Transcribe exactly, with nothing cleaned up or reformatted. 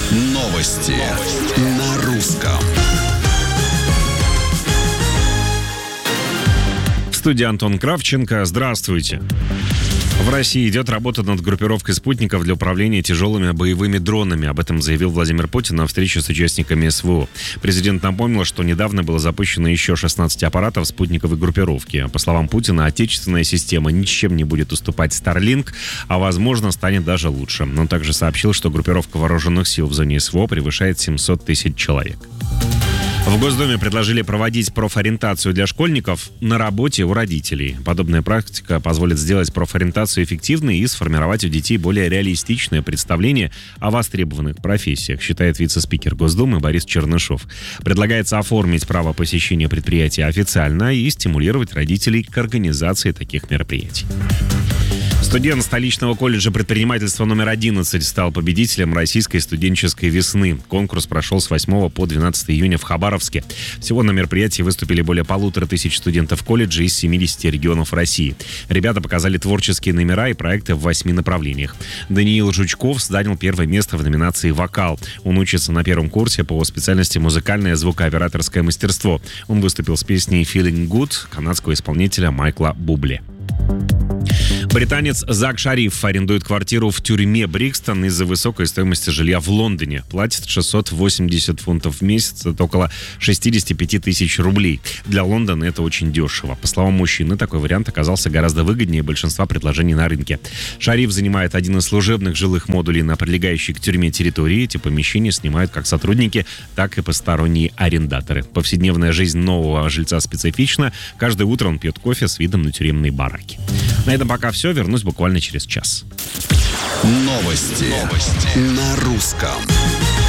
Новости на русском. В студии Антон Кравченко. Здравствуйте. В России идет работа над группировкой спутников для управления тяжелыми боевыми дронами. Об этом заявил Владимир Путин на встрече с участниками СВО. Президент напомнил, что недавно было запущено еще шестнадцать аппаратов спутниковой группировки. По словам Путина, отечественная система ничем не будет уступать Starlink, а, возможно, станет даже лучше. Он также сообщил, что группировка вооруженных сил в зоне СВО превышает семьсот тысяч человек. В Госдуме предложили проводить профориентацию для школьников на работе у родителей. Подобная практика позволит сделать профориентацию эффективной и сформировать у детей более реалистичное представление о востребованных профессиях, считает вице-спикер Госдумы Борис Чернышов. Предлагается оформить право посещения предприятия официально и стимулировать родителей к организации таких мероприятий. Студент столичного колледжа предпринимательства номер одиннадцать стал победителем российской студенческой весны. Конкурс прошел с восьмого по двенадцатое июня в Хабаровске. Всего на мероприятии выступили более полутора тысяч студентов колледжа из семидесяти регионов России. Ребята показали творческие номера и проекты в восьми направлениях. Даниил Жучков занял первое место в номинации «Вокал». Он учится на первом курсе по специальности музыкальное звукооператорское мастерство. Он выступил с песней «Feeling Good» канадского исполнителя Майкла Бубле. Британец Зак Шариф арендует квартиру в тюрьме Брикстон из-за высокой стоимости жилья в Лондоне. Платит шестьсот восемьдесят фунтов в месяц, это около шестьдесят пять тысяч рублей. Для Лондона это очень дешево. По словам мужчины, такой вариант оказался гораздо выгоднее большинства предложений на рынке. Шариф занимает один из служебных жилых модулей на прилегающей к тюрьме территории. Эти помещения снимают как сотрудники, так и посторонние арендаторы. Повседневная жизнь нового жильца специфична. Каждое утро он пьет кофе с видом на тюремные бараки. На этом пока все. Вернусь буквально через час. Новости, Новости. на русском.